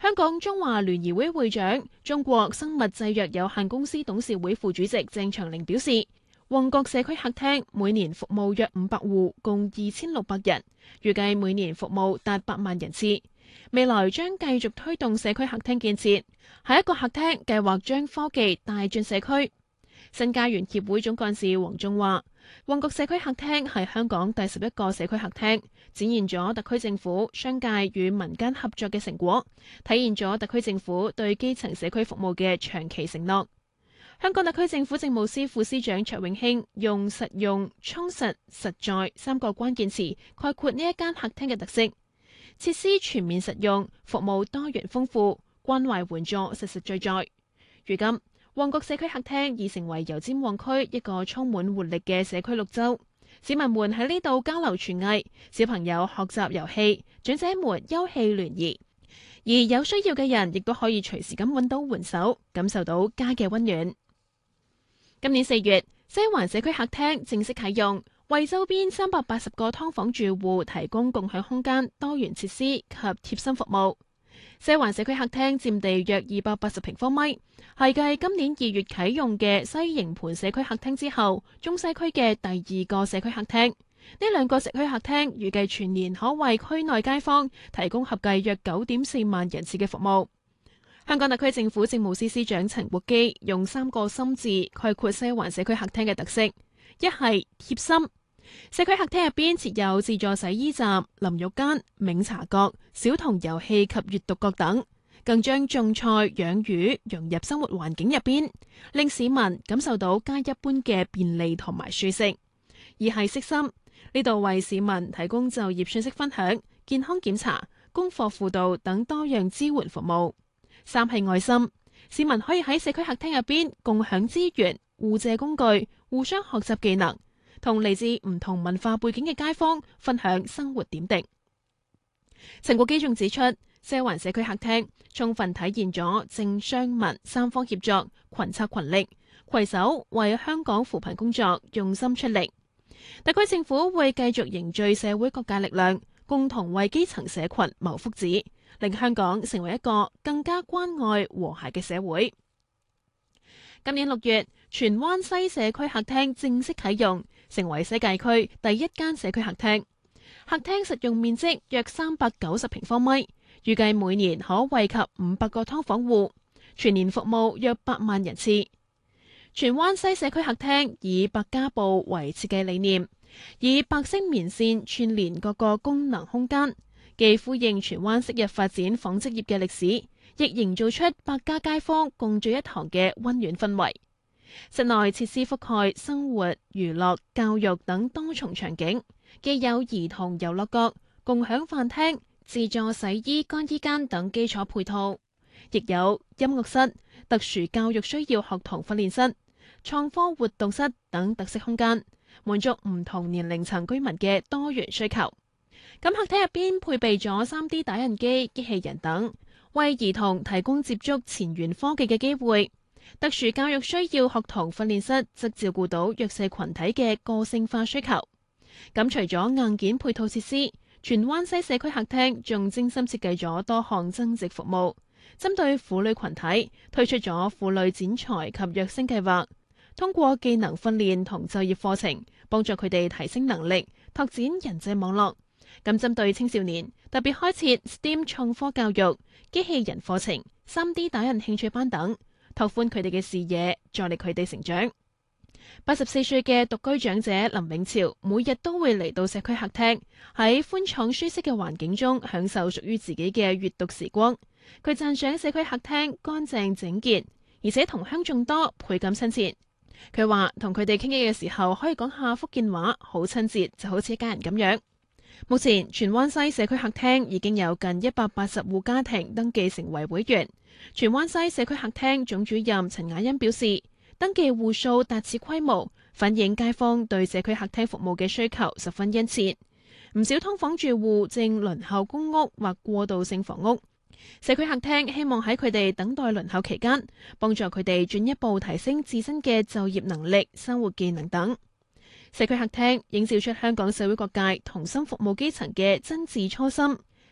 香港中華聯誼會會長、中國生物製藥有限公司董事會副主席鄭長齡表示，旺角社區客廳每年服務約500戶，共2600人，預計每年服務達8萬人次。未來將繼續推動社區客廳建設，下一個客廳計劃將科技帶進社區。新家園協會總幹事黃仲話，旺角社區客廳係香港第11個社區客廳，展現咗特區政府、商界與民間合作嘅成果，體現咗特區政府對基層社區服務嘅長期承諾。香港特區政府政務司副司長卓永興用實用、充實、實在3個關鍵詞概括呢一間客廳嘅特色：設施全面實用，服務多元豐富，關懷援助實實在在。如今，旺角社區客廳已成為油尖旺區一個充滿活力嘅社區綠洲，市民們喺呢度交流廚藝，小朋友學習遊戲，長者們休憩聯誼，而有需要嘅人亦都可以隨時咁揾到援手，感受到家嘅溫暖。今年4月，西環社區客廳正式啟用，為周邊380個劏房住戶提供共享空間、多元設施及貼心服務。西環社區客廳佔地約280平方米，係繼今年2月啟用嘅西營盤社區客廳之後，中西區嘅第2個社區客廳。呢2個社區客廳預計全年可為區內街坊提供合計約9.4萬人次嘅服務。香港特區政府政務司司長陳國基用3個心字概括西環社區客廳嘅特色：一係貼心。社區客廳入邊設有自助洗衣站、淋浴間、茗茶閣、小童遊戲及閱讀閣等，更將種菜、養魚融入生活環境入邊，令市民感受到家一般嘅便利同埋舒適。二係悉心，呢度為市民提供就業信息分享、健康檢查、功課輔導等多樣支援服務。三係愛心，市民可以喺社區客廳入邊共享資源、互借工具、互相學習技能，同嚟自唔同文化背景嘅街坊分享生活點滴。陳國基仲指出，西環社區客廳充分體現咗政商民3方協作、群策群力，攜手為香港扶貧工作用心出力。特區政府會繼續凝聚社會各界力量，共同為基層社群謀福祉，令香港成為一個更加關愛和諧嘅社會。今年6月，荃灣西社區客廳正式啟用，成為西界區第1間社區客廳。客廳實用面積約390平方米，預計每年可惠及500個劏房戶，全年服務約8萬人次。荃灣西社區客廳以百家布為設計理念，以白色棉線串連各個功能空間，既呼應荃灣昔日發展紡織業嘅歷史，亦營造出百家街坊共聚一堂嘅溫暖氛圍。室內設施覆蓋生活、娛樂、教育等多重場景，既有兒童遊樂閣、共享飯廳、自助洗衣乾衣間等基礎配套，亦有音樂室、特殊教育需要學童訓練室、創科活動室等特色空間，滿足唔同年齡層居民嘅多元需求。咁客廳入邊配備咗3D 打印機、機器人等，為兒童提供接觸前沿科技嘅機會。特殊教育需要學童訓練室則照顧到弱勢群體嘅個性化需求。咁除咗硬件配套設施，荃灣西社區客廳仲精心設計咗多項增值服務，針對婦女群體推出咗婦女展才及躍升計劃，通過技能訓練同就業課程，幫助佢哋提升能力，拓展人際網絡。咁針對青少年，特別開設 STEAM 創科教育、機器人課程、3D 打印興趣班等，拓寬佢哋嘅視野，助力佢哋成長。84歲嘅獨居長者林永潮每日都會嚟到社區客廳，喺寬敞舒適嘅環境中享受屬於自己嘅閱讀時光。佢讚賞社區客廳乾淨整潔，而且同鄉眾多，倍感親切。佢話同佢哋傾偈嘅時候可以講下福建話，好親切，就好似一家人咁樣。目前荃灣西社區客廳已經有近180戶家庭登記成為會員。荃灣西社區客廳總主任陳雅欣表示，登記戶數達此規模，反映街坊對社區客廳服務嘅需求十分殷切。唔少劏房住戶正輪候公屋或過渡性房屋，社區客廳希望喺佢哋等待輪候期間，幫助佢哋進一步提升自身嘅就業能力、生活技能等。社區客廳映照出香港社會各界同心服務基層嘅真摯初心，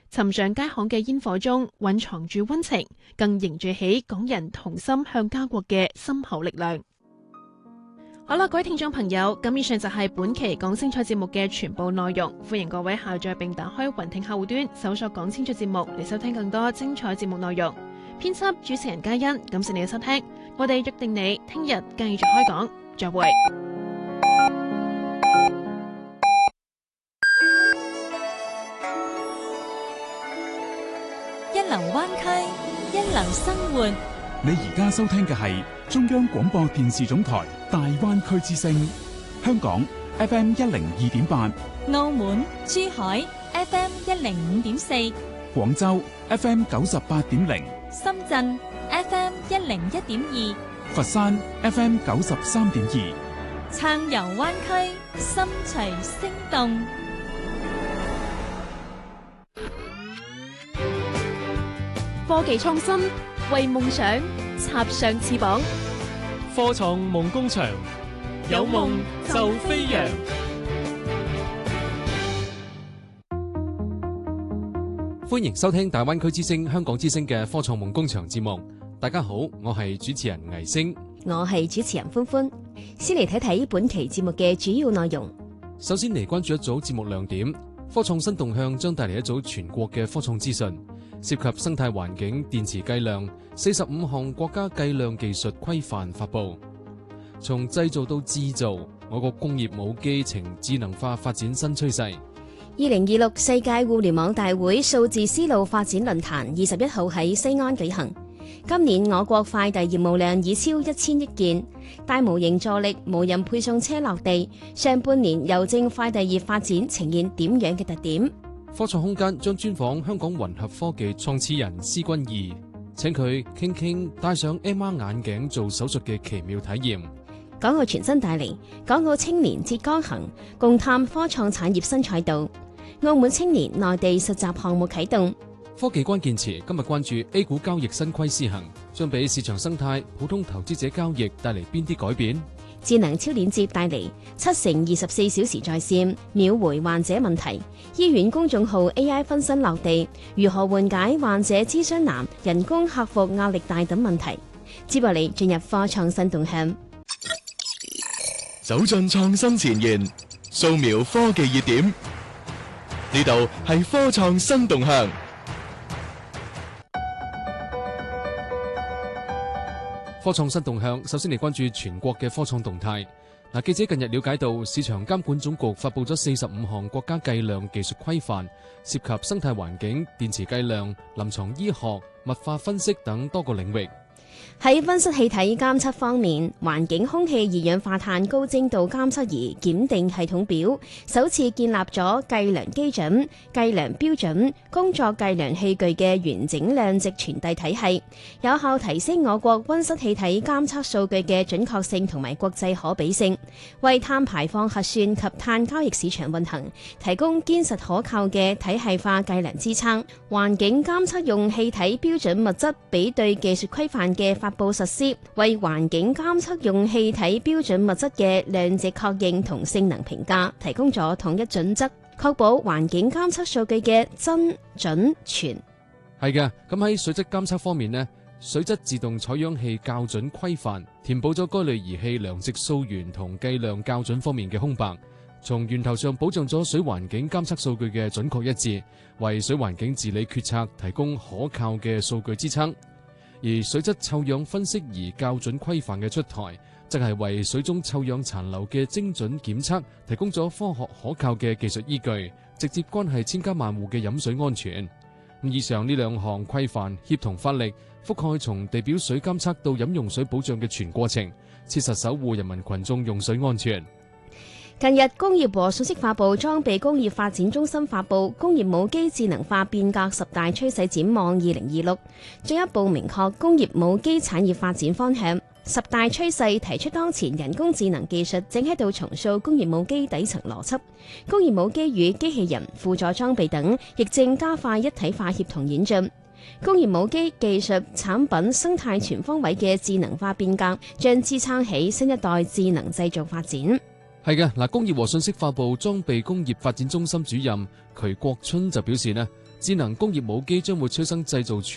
尋常街巷嘅煙火中蘊藏住溫情，更凝聚起港人同心向家國嘅深厚力量。好啦，各位聽眾朋友，咁以上就係本期講清楚節目嘅全部內容。歡迎各位下載並打開雲聽客戶端，搜索講清楚節目嚟收聽更多精彩節目內容。編輯主持人嘉欣，感謝你嘅收聽，我哋約定你聽日繼續開講，再會。 一流灣區，一流生活。 你而家收聽嘅係中央廣播電視總台大灣區之聲，香港 FM 102.8， 澳門、珠海 FM 105.4， 廣州 FM 98.0， 深圳 FM 101.2， 佛山 FM 93.2， 暢遊灣區，心隨聲動。 科技創新，為夢想插上翅膀。 科創夢工場，有夢就飛揚。歡迎收聽大灣區之聲、香港之聲嘅科創夢工場節目。大家好，我係主持人倪星， 我係主持人歡歡。先嚟睇睇本期節目嘅主要內容。 首先嚟關注一組節目亮點，科創新動向將帶嚟一組全國嘅科創資訊。涉及生態環境、電池計量，45項國家計量技術規範發布。從製造到製造，我國工業母機呈智能化發展新趨勢。 2026世界互聯網大會數字絲路發展論壇21號喺西安舉行。今年我國快遞業務量已超1000億件，大模型助力無人配送車落地。上半年郵政快遞業發展呈現點樣嘅特點？ 科創空間將專訪香港混合科技創始人施君義，請佢傾傾戴上 MR 眼鏡做手術嘅奇妙體驗。 港澳全新帶嚟港澳青年浙江行，共探科創產業新賽道。澳門青年內地實習項目啟動。 科技關鍵詞今日關注 A 股交易新規施行，將俾市場生態、普通投資者交易帶嚟邊啲改變？ 智能超鏈接帶嚟7乘24小時在線，秒回患者問題。醫院公眾號 AI 分身落地，如何緩解患者諮詢難、人工客服壓力大等問題？接落嚟進入科創新動向， 走進創新前沿，掃描科技熱點。呢度係科創新動向。 科創新動向，首先嚟關注全國嘅科創動態。記者近日了解到，市場監管總局發布咗45項國家計量技術規範，涉及生態環境、電池計量、臨床醫學、物化分析等多個領域。 喺溫室氣體監測方面，環境空氣二氧化碳高精度監測儀檢定系統表首次建立咗計量基準、計量標準、工作計量器具嘅完整量值傳遞體系，有效提升我國溫室氣體監測數據嘅準確性同埋國際可比性，為碳排放核算及碳交易市場運行提供堅實可靠嘅體系化計量支撐。環境監測用氣體標準物質比對技術規範嘅發布實施，為環境監測用氣體標準物質嘅量值確認同性能評價提供咗統一準則，確保環境監測數據嘅真準全。 係嘅，咁喺水質監測方面呢，水質自動採樣器校準規範填補咗該類儀器量值溯源同計量校準方面嘅空白，從源頭上保障咗水環境監測數據嘅準確一致，為水環境治理決策提供可靠嘅數據支撐。而水質臭氧分析儀校準規範嘅出台，則係為水中臭氧殘留嘅精準檢測提供咗科學可靠嘅技術依據，直接關係千家萬戶嘅飲水安全。以上呢兩項規範協同發力，覆蓋從地表水監測到飲用水保障嘅全過程，切實守護人民群眾用水安全。 近日，工業和信息化部裝備工業發展中心發布《工業母機智能化變革10大趨勢展望2026》，進一步明確工業母機產業發展方向。10大趨勢提出，當前人工智能技術正喺度重塑工業母機底層邏輯，工業母機與機器人、輔助裝備等亦正加快一體化協同演進。工業母機技術產品生態全方位嘅智能化變革，將支撐起新一代智能製造發展。 係嘅，工業和信息化部裝備工業發展中心主任瞿國春就表示呢， 智能工業母機將會催生製造